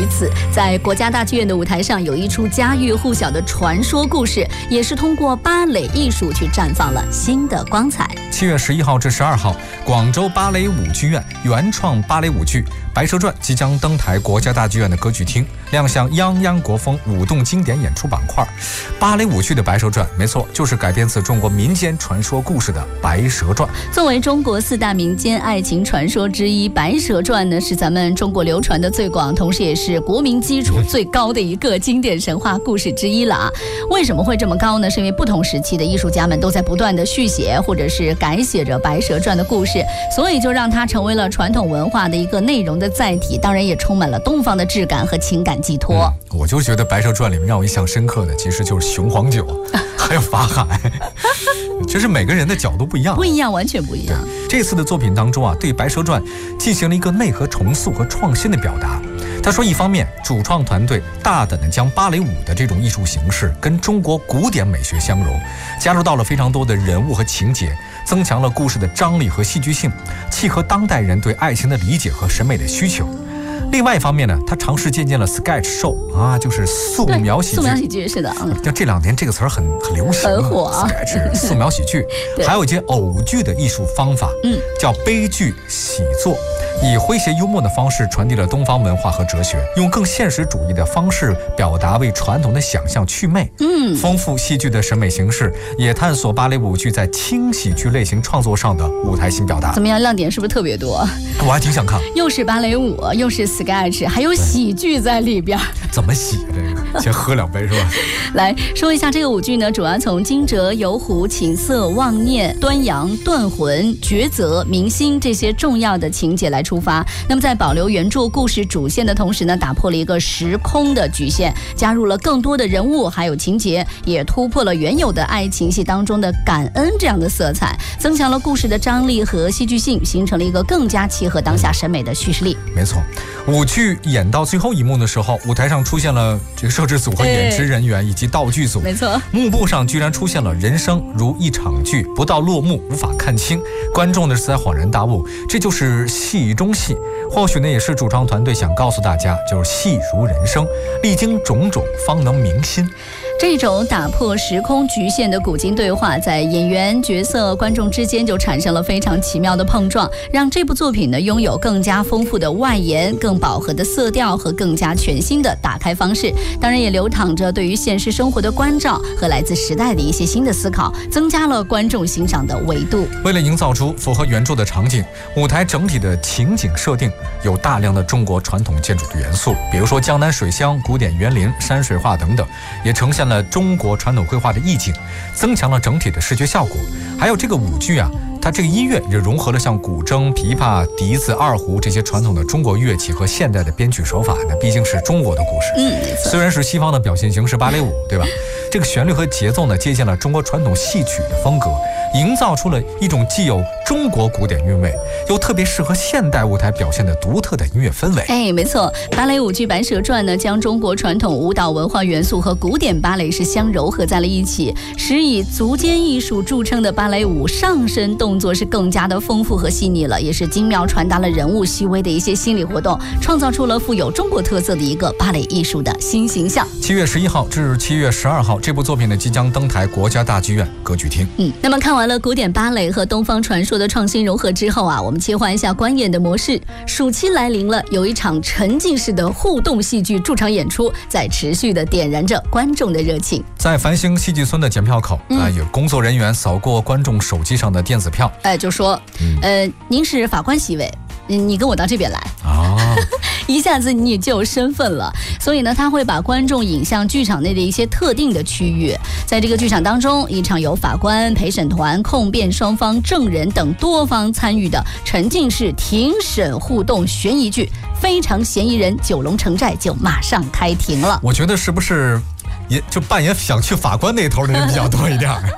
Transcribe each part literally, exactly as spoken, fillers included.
此，在国家大剧院的舞台上有一出家喻户晓的传说故事，也是通过芭蕾艺术去绽放了新的光彩。 七月十一号至十二号，广州芭蕾舞剧院原创芭蕾舞剧《白蛇传》即将登台国家大剧院的歌剧厅，亮相泱泱国风舞动经典演出板块。芭蕾舞剧的《白蛇传》，没错，就是改编自中国民间传说故事的《白蛇传》。 作为中国四大民间爱情传说之一，《白蛇传》呢是咱们中国流传的最广，同时也是国民基础最高的一个经典神话故事之一了啊。为什么会这么高呢？是因为不同时期的艺术家们都在不断的续写或者是改写着《白蛇传》的故事，所以就让它成为了传统文化的一个内容的载体，当然也充满了东方的质感和情感寄托。 嗯、我就觉得《白蛇传》里面让我印象深刻的其实就是雄黄酒还有法海，就是每个人的角度不一样， 不一样，完全不一样。 这次的作品当中啊，对《白蛇传》进行了一个内核重塑和创新的表达。他说，一方面主创团队大胆地将芭蕾舞的这种艺术形式跟中国古典美学相融，加入到了非常多的人物和情节，增强了故事的张力和戏剧性，契合当代人对爱情的理解和审美的需求。另外一方面呢，他尝试借鉴了 sketch show 啊，就是素描喜剧。 素描喜剧是的，嗯， 像这两年这个词儿很很流行， 很火啊。 sketch 素描喜剧，还有一些偶剧的艺术方法，嗯，叫悲剧喜作，以诙谐幽默的方式传递了东方文化和哲学，用更现实主义的方式表达为传统的想象祛魅，嗯，丰富戏剧的审美形式，也探索芭蕾舞剧在轻喜剧类型创作上的舞台新表达。 怎么样，亮点是不是特别多？ 我还挺想看， 又是芭蕾舞，又是 sketch， 还有喜剧在里边。 怎么喜啊？这个先喝两杯是吧？ 来说一下这个舞剧呢，主要从惊蛰、游湖、请色、妄念、端阳、断魂、抉择、明星这些重要的情节来出发。那么在保留原著故事主线的同时呢，打破了一个时空的局限，加入了更多的人物还有情节，也突破了原有的爱情戏当中的感恩这样的色彩，增强了故事的张力和戏剧性，形成了一个更加契合当下审美的叙事力。 没错，舞剧演到最后一幕的时候，舞台上出现了这个摄制组和演职人员以及道具组。 没错， 幕布上居然出现了人生如一场剧，不到落幕无法看清，观众呢是在恍然大悟，这就是戏中戏。或许呢也是主创团队想告诉大家，就是戏如人生，历经种种方能明心。 这种打破时空局限的古今对话，在演员、角色、观众之间就产生了非常奇妙的碰撞，让这部作品呢拥有更加丰富的外延、更饱和的色调和更加全新的打开方式。当然也流淌着对于现实生活的关照和来自时代的一些新的思考，增加了观众欣赏的维度。 为了营造出符合原著的场景，舞台整体的情景设定有大量的中国传统建筑的元素，比如说江南水乡、古典园林、山水画等等，也呈现了中国传统绘画的意境，增强了整体的视觉效果。还有这个舞剧啊，它这个音乐也融合了像古筝、琵琶、笛子、二胡这些传统的中国乐器和现代的编曲手法，那毕竟是中国的故事。 嗯， 虽然是西方的表现形式芭蕾舞，对吧？这个旋律和节奏呢，借鉴了中国传统戏曲的风格，营造出了一种既有中国古典韵味，又特别适合现代舞台表现的独特的音乐氛围。 哎，没错，芭蕾舞剧《白蛇传》呢，将中国传统舞蹈文化元素和古典芭蕾是相糅合在了一起，使以足尖艺术著称的芭蕾舞上身动作是更加的丰富和细腻了，也是精妙传达了人物细微的一些心理活动，创造出了富有中国特色的一个芭蕾艺术的新形象。 七月十一号至七月十二号，这部作品呢即将登台国家大剧院歌剧厅。 嗯，那么看完了古典芭蕾和东方传说的创新融合之后啊，我们切换一下观演的模式。暑期来临了，有一场沉浸式的互动戏剧驻场演出，在持续的点燃着观众的热情。 在繁星戏剧村的检票口，啊、嗯，有工作人员扫过观众手机上的电子票， 哎，就说，嗯、呃，您是法官席位，你跟我到这边来啊。一下子你就有身份了，所以呢，他会把观众引向剧场内的一些特定的区域。在这个剧场当中，一场由法官、陪审团、控辩双方、证人等多方参与的沉浸式庭审互动悬疑剧《非常嫌疑人九龙城寨》就马上开庭了。 我觉得是不是也就扮演想去法官那头的人比较多一点？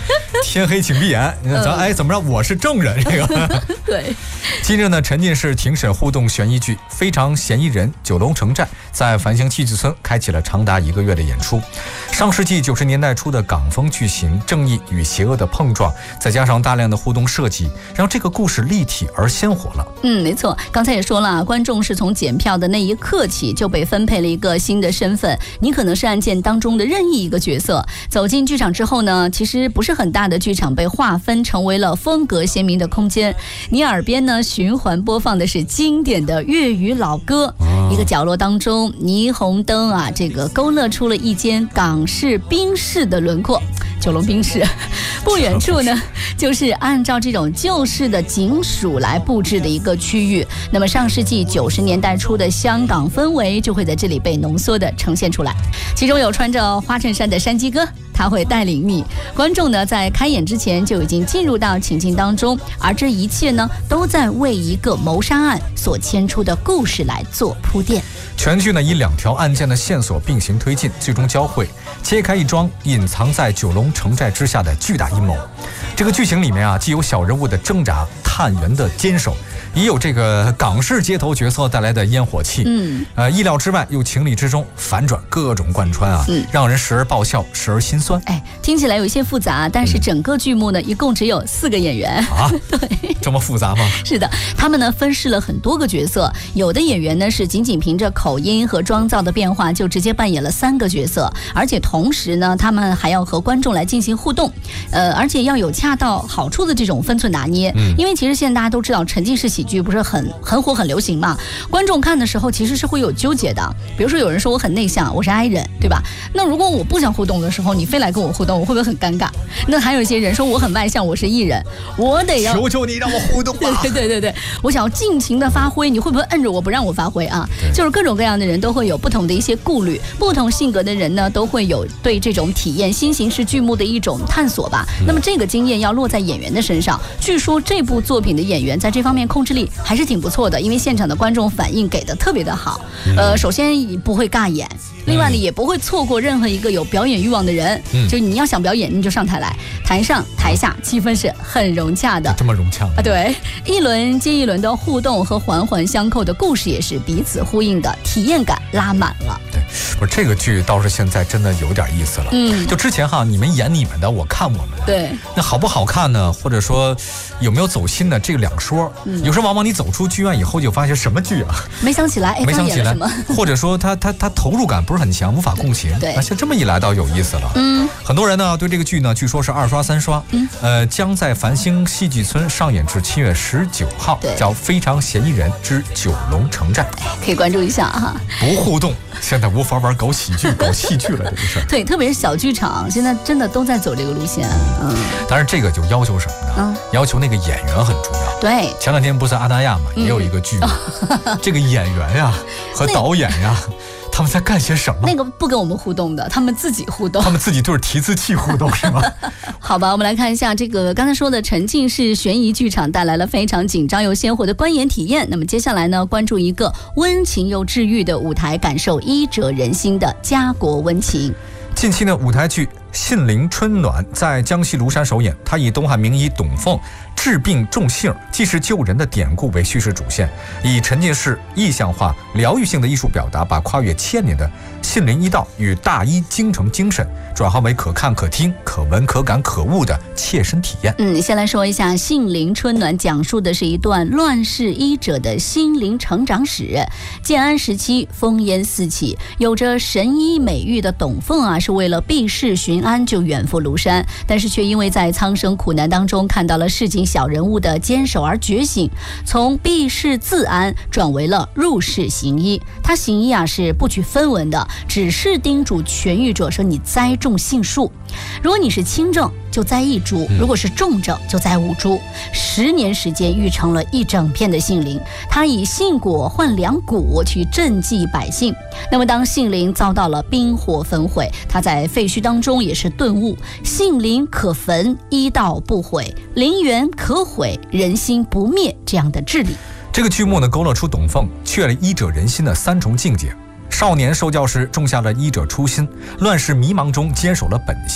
天黑请闭眼。你看咱哎怎么着？我是证人这个。 对。 近日呢，沉浸式庭审互动悬疑剧《非常嫌疑人九龙城寨》在繁星戏剧村开启了长达一个月的演出。上世纪九十年代初的港风剧情，正义与邪恶的碰撞，再加上大量的互动设计，让这个故事立体而鲜活了。 嗯，没错，刚才也说了，观众是从检票的那一刻起就被分配了一个新的身份，你可能是案件当中的任意一个角色。走进剧场之后呢，其实不是很大的剧场被划分成为了风格鲜明的空间，你耳边呢循环播放的是经典的粤语老歌。一个角落当中，霓虹灯啊，这个勾勒出了一间港式宾室的轮廓。九龙宾室，不远处呢，就是按照这种旧式的警署来布置的一个区域。那么上世纪九十年代初的香港氛围就会在这里被浓缩的呈现出来。其中有穿着花衬衫的山鸡哥，他会带领你，观众呢在开演之前就已经进入到情境当中，而这一切呢都在为一个谋杀案所牵出的故事来做铺垫。 全剧呢以两条案件的线索并行推进，最终交汇，揭开一桩隐藏在九龙城寨之下的巨大阴谋。这个剧情里面啊，既有小人物的挣扎、探员的坚守，也有这个港式街头角色带来的烟火气。嗯，呃，意料之外又情理之中，反转各种贯穿啊，嗯、让人时而爆笑，时而心酸。 哎，听起来有一些复杂，但是整个剧目呢，嗯、一共只有四个演员啊。 对， 这么复杂吗？ 是的，他们呢分饰了很多个角色，有的演员呢是仅仅凭着口音和妆造的变化就直接扮演了三个角色，而且同时呢，他们还要和观众来进行互动，呃，而且要有恰到好处的这种分寸拿捏。嗯，因为其实现在大家都知道沉浸式喜剧不是很很火很流行嘛，观众看的时候其实是会有纠结的。比如说有人说我很内向，我是 I 人，对吧？那如果我不想互动的时候，你非来跟我互动，我会不会很尴尬？那还有一些人说我很外向，我是 E 人，我得要求求你让我互动吧。 对对对对，我想要尽情的发挥，你会不会摁着我不让我发挥啊？就是各种各样的人都会有不同的一些顾虑，不同性格的人呢都会有对这种体验新形式剧目的一种探索吧。嗯、那么这个经验要落在演员的身上，据说这部作品的演员在这方面控制力还是挺不错的，因为现场的观众反应给的特别的好。嗯、呃，首先不会尬演，另外呢也不会错过任何一个有表演欲望的人。嗯、就你要想表演，你就上台来，台上台下气氛是很融洽的， 这么融洽啊？对，一轮接一轮的互动和环环相扣的故事也是彼此呼应的，体验感拉满了。 对，不是这个剧倒是现在真的有点意思了。嗯，就之前哈，你们演你们的，我看我们的。 对， 那好不好看呢？或者说有没有走心呢？这个两说。嗯、有时候往往你走出剧院以后，就发现什么剧啊， 没想起来，哎， 没想起来，或者说他他他投入感不是很强，无法共情。 对， 那像这么一来倒有意思了。嗯，很多人呢对这个剧呢，据说是二刷三刷。嗯，呃，将在繁星戏剧村上演至七月十九号，叫《非常嫌疑人之九龙城寨》， 可以关注一下哈。 不互动，现在无法玩搞喜剧、搞戏剧了，这个事儿。 对，特别是小剧场，现在真的都在走这个路线。嗯， 当然这个就要求什么呢？嗯，要求那个演员很重要。 对， 前两天不是阿那亚嘛，也有一个剧，嗯、这个演员呀和导演呀。他们在干些什么？ 那个不跟我们互动的，他们自己互动， 他们自己对着提词器互动是吗？ 好吧，我们来看一下这个刚才说的沉浸式悬疑剧场带来了非常紧张又鲜活的观演体验。那么接下来呢，关注一个温情又治愈的舞台，感受医者仁心的家国温情。 近期呢，舞台剧《杏林春暖》在江西庐山首演，它以东汉名医董奉治病种杏济世救人的典故为叙事主线，以沉浸式意象化疗愈性的艺术表达，把跨越千年的杏林医道与大医精诚精神转化为可看可听可闻可感可悟的切身体验。 嗯，先来说一下《杏林春暖》，讲述的是一段乱世医者的心灵成长史。建安时期烽烟四起，有着神医美誉的董奉啊，是为了避世寻安就远赴庐山，但是却因为在苍生苦难当中看到了市井小人物的坚守而觉醒，从避世自安转为了入世行医。他行医啊是不取分文的，只是叮嘱痊愈者说，你栽种杏树，如果你是轻症就栽一株，如果是重症就栽五株。十年时间育成了一整片的杏林，他以杏果换良谷去赈济百姓。那么当杏林遭到了冰火焚毁，他在废墟当中也是顿悟，杏林可焚，医道不毁，林园可毁，人心不灭这样的治理。 这个剧目呢，勾勒出董奉确了医者仁心的三重境界。少年受教时种下了医者初心，乱世迷茫中坚守了本心，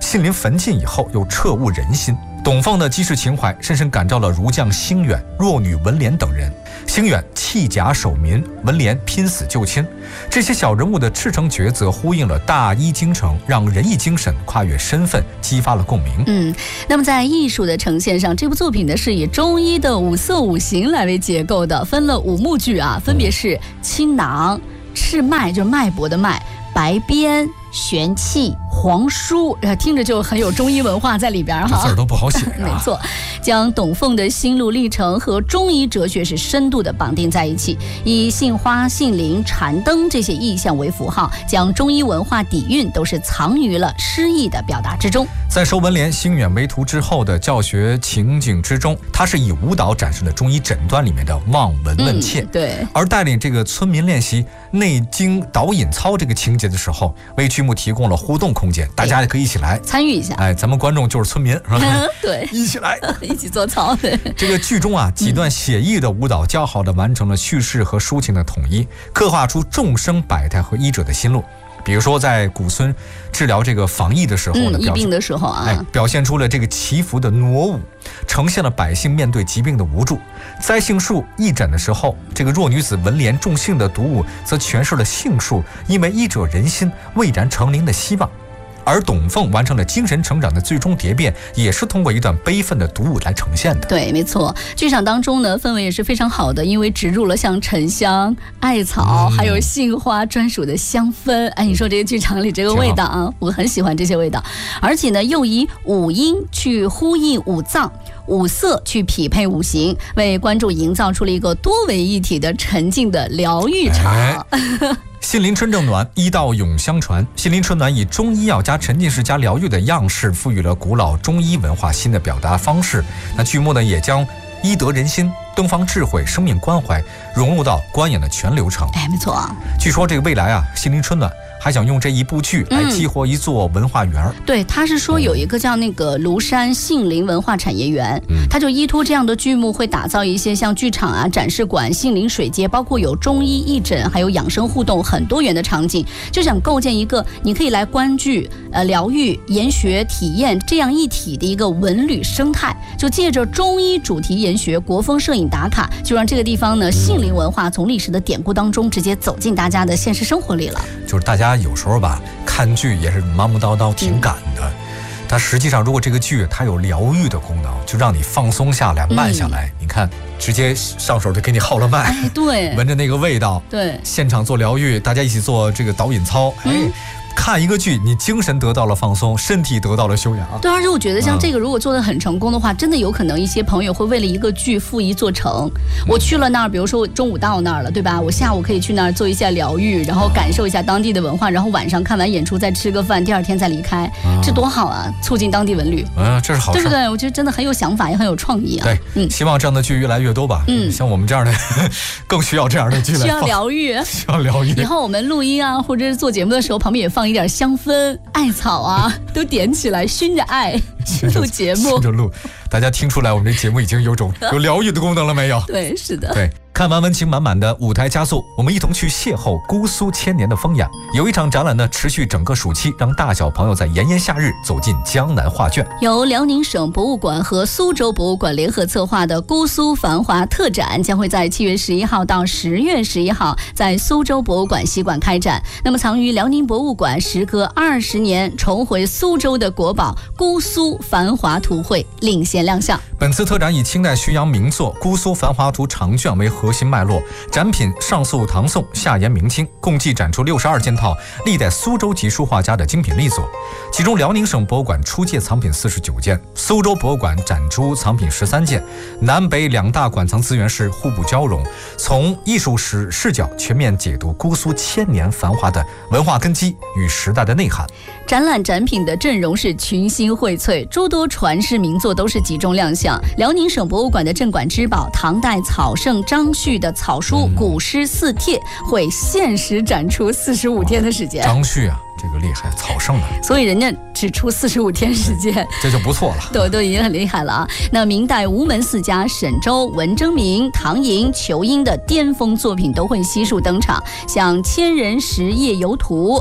信陵焚尽以后，又彻悟人心。董奉的济世情怀深深感召了儒将辛远、弱女文莲等人。辛远弃甲守民，文莲拼死救亲，这些小人物的赤诚抉择呼应了大医精诚，让仁义精神跨越身份，激发了共鸣。 嗯，那么在艺术的呈现上，这部作品呢是以中医的五色五行来为结构的，分了五目剧啊，分别是青囊、赤脉，就是脉搏的脉，白边、玄气、黄舒，呃，听着就很有中医文化在里边哈。 这字儿都不好写啊。 没错，将董奉的心路历程和中医哲学是深度的绑定在一起，以杏花、杏林、禅灯这些意象为符号，将中医文化底蕴都是藏于了诗意的表达之中。 在收文联、辛远为徒之后的教学情景之中，他是以舞蹈展示了中医诊断里面的望闻问切， 嗯、对， 而带领这个村民练习内经导引操这个情节的时候，为剧目提供了互动空间，大家也可以一起来参与一下。 哎，咱们观众就是村民，是吧？ 嗯、对， 一起来， 一起做操。 这个剧中啊，几段写意的舞蹈，较好的完成了叙事和抒情的统一，刻画出众生百态和医者的心路。比如说，在古村治疗这个防疫的时候呢， 嗯、疫病的时候啊， 哎，表现出了这个祈福的挪舞，呈现了百姓面对疾病的无助。栽杏树义诊的时候，这个弱女子文莲种杏的独舞，则诠释了杏树因为医者仁心蔚然成林的希望。而董奉完成了精神成长的最终蝶变，也是通过一段悲愤的独舞来呈现的。 对，没错，剧场当中呢，氛围也是非常好的，因为植入了像沉香、艾草、嗯、还有杏花专属的香氛。哎，你说这个剧场里这个味道啊，我很喜欢这些味道。而且呢，又以五音去呼应五脏，五色去匹配五行，为观众营造出了一个多为一体的沉浸的疗愈场。 哎杏林春正暖，医道永相传。杏林春暖以中医药加沉浸式加疗愈的样式，赋予了古老中医文化新的表达方式。那剧目呢，也将医德人心、东方智慧、生命关怀融入到观演的全流程。 哎，没错啊。 据说这个未来啊，杏林春暖还想用这一部剧来激活一座文化园、嗯、 对，他是说有一个叫那个庐山杏林文化产业园、嗯、他就依托这样的剧目，会打造一些像剧场啊、展示馆、杏林水街，包括有中医义诊还有养生互动很多元的场景，就想构建一个你可以来观剧、呃疗愈、研学、体验这样一体的一个文旅生态，就借着中医主题研学、国风摄影打卡，就让这个地方呢杏林文化从历史的典故当中直接走进大家的现实生活里了。 就是大家有时候吧，看剧也是忙忙叨叨，挺赶的。嗯、但实际上，如果这个剧它有疗愈的功能，就让你放松下来、慢下来。嗯、你看，直接上手就给你号了脉， 哎，对， 闻着那个味道， 对， 现场做疗愈，大家一起做这个导引操，哎。嗯看一个剧，你精神得到了放松，身体得到了修养。 对，而且我觉得像这个如果做得很成功的话、嗯、真的有可能一些朋友会为了一个剧赴一座城、嗯、我去了那儿，比如说我中午到那儿了，对吧，我下午可以去那儿做一下疗愈，然后感受一下当地的文化，然后晚上看完演出再吃个饭，第二天再离开、嗯、这多好啊，促进当地文旅。 嗯，这是好事， 对不对？我觉得真的很有想法，也很有创意啊。 对，嗯，希望这样的剧越来越多吧。嗯，像我们这样的更需要这样的剧来需要疗愈需要疗愈。 以后我们录音啊或者是做节目的时候，旁边也放一点香氛、艾草啊，都点起来，熏着爱录节目， 熏着录。大家听出来，我们这节目已经有种有疗愈的功能了没有？ 对，是的。 对，看完温情满满的舞台佳作，我们一同去邂逅姑苏千年的风雅。有一场展览呢，持续整个暑期，让大小朋友在炎炎夏日走进江南画卷。 由辽宁省博物馆和苏州博物馆联合策划的姑苏繁华特展，将会在七月十一号到十月十一号在苏州博物馆西馆开展。那么，藏于辽宁博物馆时隔二十年重回苏州的国宝姑苏繁华图会领衔亮相。 本次特展以清代徐阳名作《姑苏繁华图》长卷为核心脉络，展品上溯唐宋，下延明清，共计展出六十二件套历代苏州籍书画家的精品力作。其中，辽宁省博物馆出借藏品四十九件，苏州博物馆展出藏品十三件，南北两大馆藏资源是互补交融，从艺术史视角全面解读姑苏千年繁华的文化根基与时代的内涵。 展览展品的阵容是群星荟萃，诸多传世名作都是集中亮相。辽宁省博物馆的镇馆之宝唐代草圣张旭的草书《古诗四帖》会限时展出四十五天的时间。 张旭啊，这个厉害，草圣的， 所以人家只出四十五天时间， 这就不错了， 对，都已经很厉害了啊。那明代吴门四家沈周、文征明、唐寅、裘英的巅峰作品都会悉数登场，像《千人十夜游图》、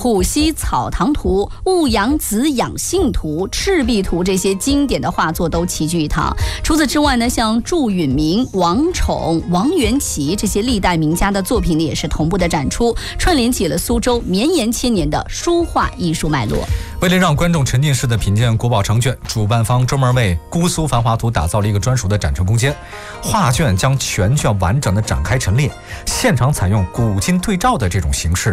虎溪草堂图、兀阳子养性图、赤壁图这些经典的画作都齐聚一堂。除此之外呢，像祝允明、王宠、王元祁这些历代名家的作品呢，也是同步的展出，串联起了苏州绵延千年的书画艺术脉络。 为了让观众沉浸式的品鉴国宝成卷，主办方专门为姑苏繁华图打造了一个专属的展陈空间。画卷将全卷完整的展开陈列，现场采用古今对照的这种形式，